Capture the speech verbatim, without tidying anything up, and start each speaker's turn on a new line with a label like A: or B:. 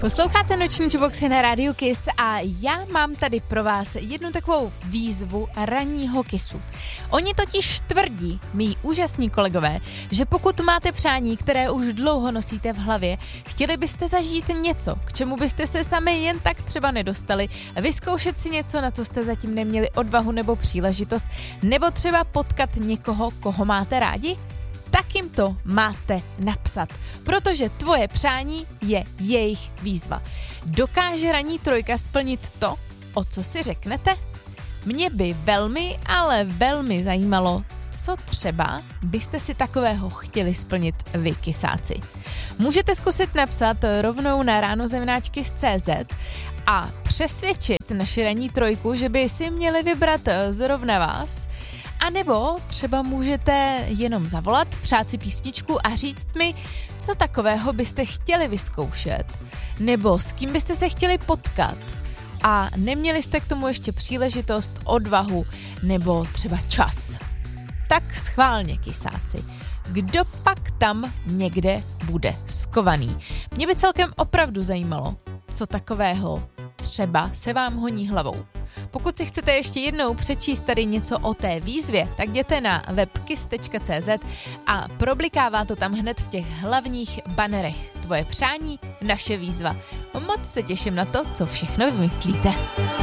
A: Posloucháte Noční Juboxy na rádiu Kiss a já mám tady pro vás jednu takovou výzvu ranního Kissu. Oni totiž tvrdí, mý úžasní kolegové, že pokud máte přání, které už dlouho nosíte v hlavě, chtěli byste zažít něco, k čemu byste se sami jen tak třeba nedostali, vyzkoušet si něco, na co jste zatím neměli odvahu nebo příležitost, nebo třeba potkat někoho, koho máte rádi, tak jim to máte napsat, protože tvoje přání je jejich výzva. Dokáže ranní trojka splnit to, o co si řeknete? Mě by velmi, ale velmi zajímalo, co třeba byste si takového chtěli splnit vy, kysáci. Můžete zkusit napsat rovnou na ránozavináč kiss tečka cé zet a přesvědčit naši ranní trojku, že by si měli vybrat zrovna vás. A nebo třeba můžete jenom zavolat, přát si písničku a říct mi, co takového byste chtěli vyzkoušet, nebo s kým byste se chtěli potkat a neměli jste k tomu ještě příležitost, odvahu nebo třeba čas. Tak schválně, kysáci. Kdo pak tam někde bude skovaný? Mě by celkem opravdu zajímalo, co takového třeba se vám honí hlavou. Pokud si chcete ještě jednou přečíst tady něco o té výzvě, tak jděte na web kiss tečka cé zet a problikává to tam hned v těch hlavních banerech. Tvoje přání, naše výzva. Moc se těším na to, co všechno vymyslíte.